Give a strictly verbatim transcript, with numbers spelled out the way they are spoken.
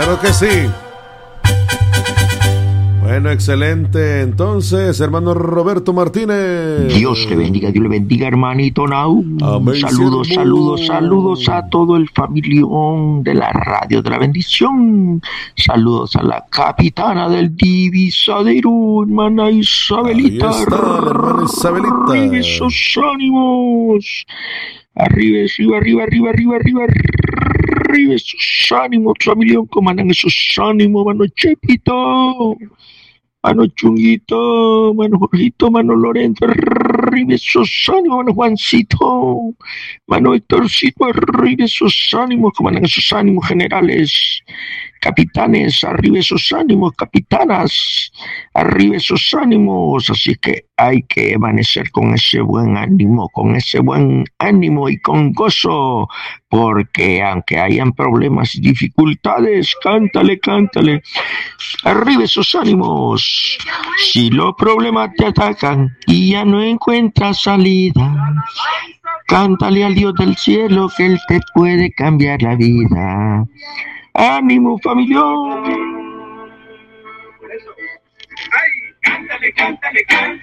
Claro que sí. Bueno, excelente. Entonces, hermano Roberto Martínez. Dios te bendiga, Dios le bendiga, hermanito Nau. Amén, Saludos, siervo. saludos, saludos a todo el familión de la Radio de la Bendición. Saludos a la capitana del divisadero, hermana Isabelita. Ahí está la hermana Isabelita. Arriba esos ánimos. Arriba, arriba, arriba, arriba, arriba, arriba, arriba esos ánimos, familión. Comandan esos ánimos, mano Chepito. Mano Chunguito, mano Jorgito, mano Lorenzo, arriba esos ánimos, mano Juancito, mano Héctorcito, arriba esos ánimos, comandan esos ánimos generales, capitanes, arriba esos ánimos, capitanas, arriba esos ánimos, así que hay que amanecer con ese buen ánimo, con ese buen ánimo y con gozo, porque aunque hayan problemas y dificultades, cántale, cántale, arriba esos ánimos. Si los problemas te atacan y ya no encuentras salida, cántale al Dios del cielo que Él te puede cambiar la vida. ¡Ánimo, familión! Ay, cántale, cántale, cántale.